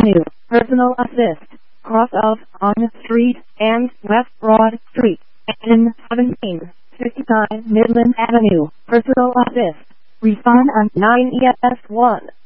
Avenue, Personal Assist, cross of on Street and West Broad Street, N 1759 Midland Avenue, Personal Assist. Respond on 9ES1.